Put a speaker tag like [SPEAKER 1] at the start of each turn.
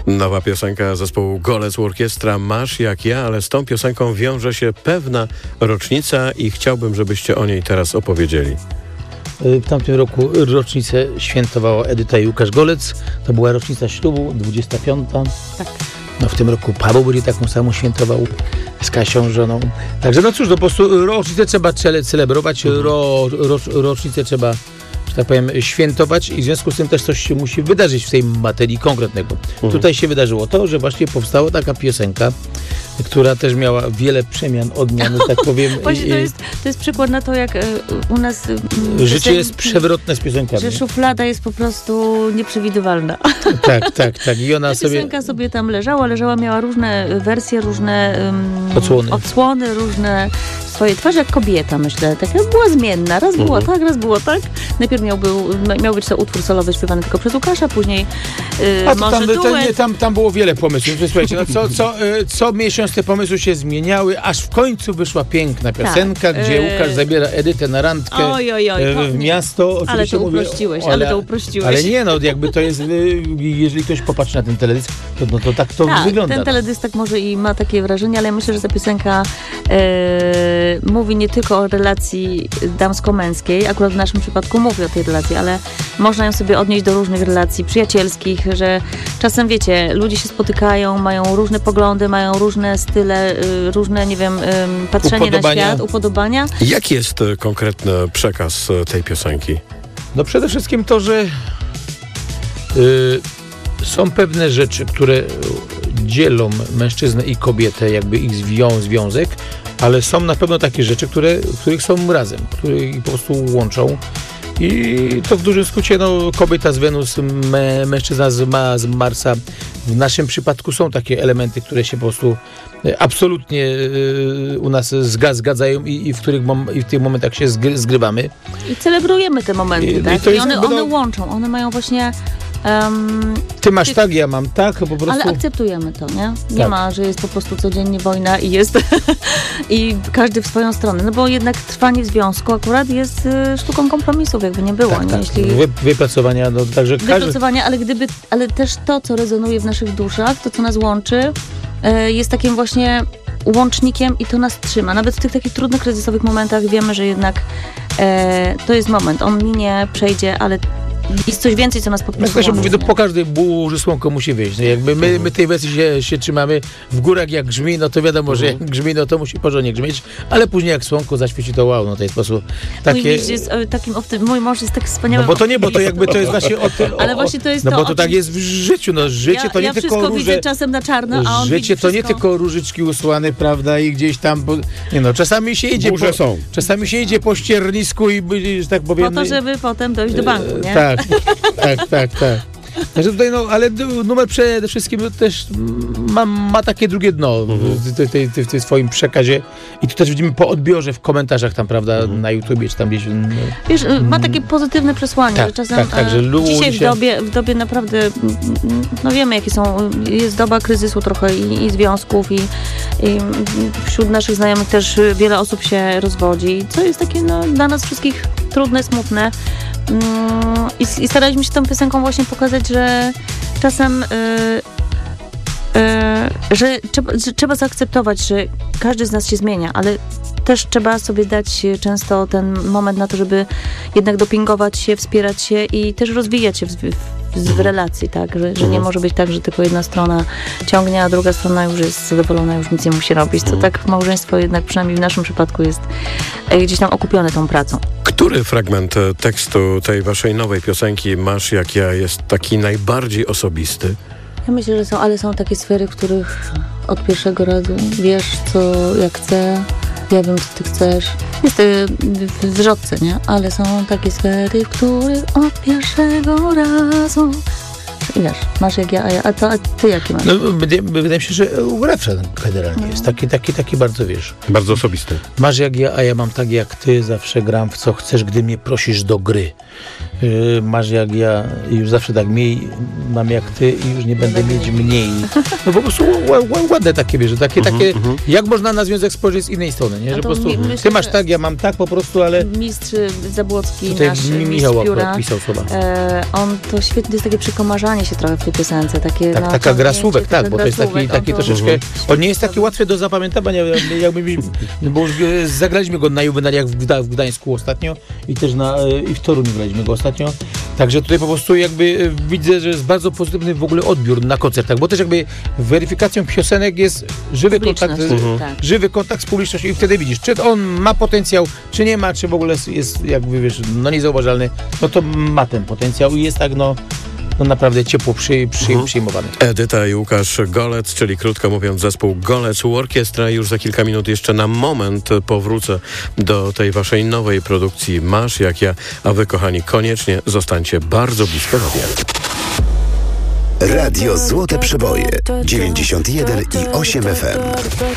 [SPEAKER 1] Nowa piosenka zespołu Golec Orkiestra Masz jak ja, ale z tą piosenką wiąże się pewna rocznica i chciałbym, żebyście o niej teraz opowiedzieli.
[SPEAKER 2] W tamtym roku rocznicę świętowała Edyta i Łukasz Golec. To była rocznica ślubu, 25.
[SPEAKER 3] Tak.
[SPEAKER 2] No w tym roku Paweł będzie taką samą świętował z Kasią, żoną. Także no cóż, no po prostu rocznicę trzeba celebrować, rocznicę trzeba, że tak powiem, świętować i w związku z tym też coś się musi wydarzyć w tej materii konkretnego. Tutaj się wydarzyło to, że właśnie powstała taka piosenka, która też miała wiele przemian, odmian, tak powiem.
[SPEAKER 3] Właśnie to jest przykład na to, jak u nas
[SPEAKER 2] życie jest przewrotne z piosenkami.
[SPEAKER 3] Że szuflada jest po prostu nieprzewidywalna.
[SPEAKER 2] Tak. I ona
[SPEAKER 3] piosenka sobie tam leżała, miała różne wersje, różne odsłony, różne swoje twarze, jak kobieta, myślę. Tak, była zmienna. Raz było tak, raz było tak. Najpierw miał być to utwór solowy śpiewany tylko przez Łukasza, później może duet.
[SPEAKER 2] Tam było wiele pomysłów. Słuchajcie, no co miesiąc te pomysły się zmieniały, aż w końcu wyszła piękna piosenka, gdzie Łukasz zabiera Edytę na randkę w miasto.
[SPEAKER 3] Ale to uprościłeś.
[SPEAKER 2] Ale nie, no jakby to jest, jeżeli ktoś popatrzy na ten teledysk, to tak to wygląda.
[SPEAKER 3] Ten teledysk tak może i ma takie wrażenie, ale myślę, że ta piosenka mówi nie tylko o relacji damsko-męskiej, akurat w naszym przypadku mówi o tej relacji, ale można ją sobie odnieść do różnych relacji przyjacielskich, że czasem, wiecie, ludzie się spotykają, mają różne poglądy, mają różne style, różne, nie wiem, patrzenie na świat, upodobania.
[SPEAKER 1] Jaki jest konkretny przekaz tej piosenki?
[SPEAKER 2] No przede wszystkim to, że są pewne rzeczy, które dzielą mężczyznę i kobietę, jakby ich związek, ale są na pewno takie rzeczy, których są razem, które ich po prostu łączą. I to w dużym skrócie, no, kobieta z Wenus, mężczyzna z Marsa. W naszym przypadku są takie elementy, które się po prostu absolutnie u nas zgadzają i w tych momentach się zgrywamy.
[SPEAKER 3] I celebrujemy te momenty, tak? I one łączą, one mają właśnie...
[SPEAKER 2] Ty masz tak, ja mam tak, po prostu...
[SPEAKER 3] Ale akceptujemy to, nie? Nie ma, że jest po prostu codziennie wojna i jest i każdy w swoją stronę. No bo jednak trwanie w związku akurat jest sztuką kompromisów, jakby nie było. Nie? Jeśli...
[SPEAKER 2] Wypracowania, no także
[SPEAKER 3] wypracowania, ale też to, co rezonuje w naszych duszach, to, co nas łączy, jest takim właśnie łącznikiem i to nas trzyma. Nawet w tych takich trudnych, kryzysowych momentach wiemy, że jednak to jest moment. On minie, przejdzie, ale jest coś więcej, co nas po prostu
[SPEAKER 2] łączy. Mówię, po każdej burzy słonko musi wyjść. No jakby my tej wersji się trzymamy w górach jak grzmi, no to wiadomo, że jak grzmi, no to musi porządnie grzmieć, ale później jak słonko zaświeci, to wow, no to jest po prostu takie...
[SPEAKER 3] Mój mąż jest tak wspaniały.
[SPEAKER 2] No bo to jakby to jest właśnie
[SPEAKER 3] ale właśnie to jest
[SPEAKER 2] no bo to tak jest w życiu, no życie to nie tylko
[SPEAKER 3] wszystko widzę czasem na czarno, a on
[SPEAKER 2] życie to nie tylko różyczki usłane, prawda, i gdzieś tam, nie no, czasami się idzie po ściernisku i, że tak powiem...
[SPEAKER 3] Po to, żeby potem dojść do banku, nie?
[SPEAKER 2] Tak. Także tutaj, no, ale numer przede wszystkim też ma takie drugie dno w tym swoim przekazie i tu też widzimy po odbiorze w komentarzach tam, prawda, na YouTubie czy tam gdzieś.
[SPEAKER 3] Wiesz, ma takie pozytywne przesłanie, że czasem
[SPEAKER 2] że
[SPEAKER 3] dzisiaj w dobie naprawdę, no wiemy jakie są, jest doba kryzysu trochę i związków i wśród naszych znajomych też wiele osób się rozwodzi, co jest takie, no, dla nas wszystkich trudne, smutne. I staraliśmy się tą piosenką właśnie pokazać, że czasem że trzeba zaakceptować, że każdy z nas się zmienia, ale też trzeba sobie dać często ten moment na to, żeby jednak dopingować się, wspierać się i też rozwijać się w relacji, tak? Że nie może być tak, że tylko jedna strona ciągnie, a druga strona już jest zadowolona, już nic nie musi robić. To tak małżeństwo jednak, przynajmniej w naszym przypadku, jest gdzieś tam okupione tą pracą.
[SPEAKER 1] Który fragment tekstu tej waszej nowej piosenki Masz jak ja jest taki najbardziej osobisty?
[SPEAKER 3] Ja myślę, że są takie sfery, w których od pierwszego razu wiesz, co jak chcę, ja wiem, co ty chcesz. Jest w zwrotce, nie? Ale są takie sfery, w których od pierwszego razu... I wiesz, masz jak ja, a ty jaki masz?
[SPEAKER 2] No, wydaje mi się, że refren generalnie jest taki bardzo, wiesz...
[SPEAKER 1] Bardzo osobisty.
[SPEAKER 2] Masz jak ja, a ja mam tak jak ty, zawsze gram w co chcesz, gdy mnie prosisz do gry. Masz jak ja, już zawsze tak mam jak ty i już nie będę mieć mniej. No po prostu ładne takie, wiesz, takie, jak można na związek spojrzeć z innej strony, nie? Że po prostu ty masz tak, ja mam tak po prostu, ale...
[SPEAKER 3] Mistrz Zabłocki,
[SPEAKER 2] tutaj
[SPEAKER 3] nasz
[SPEAKER 2] Michał
[SPEAKER 3] mistrz pióra,
[SPEAKER 2] akurat pisał słowa.
[SPEAKER 3] on to świetnie, to jest takie przekomarzanie się trochę w tej piosence. Takie,
[SPEAKER 2] Tak, taka gra słówek, tak, bo to jest taki troszeczkę... On nie jest taki łatwy do zapamiętania, bo już zagraliśmy go na juwenaliach w Gdańsku ostatnio i też i w Toruniu graliśmy go ostatnio. Także tutaj po prostu jakby widzę, że jest bardzo pozytywny w ogóle odbiór na koncertach, bo też jakby weryfikacją piosenek jest żywy kontakt z publicznością i wtedy widzisz, czy on ma potencjał, czy nie ma, czy w ogóle jest jakby, wiesz, niezauważalny, no to ma ten potencjał i jest tak, no naprawdę ciepło przyjmowany.
[SPEAKER 1] Edyta i Łukasz Golec, czyli krótko mówiąc zespół Golec Orkiestra. Już za kilka minut jeszcze na moment powrócę do tej waszej nowej produkcji Masz jak ja, a wy kochani koniecznie zostańcie bardzo blisko radia.
[SPEAKER 4] Radio Złote Przeboje 91,8 FM.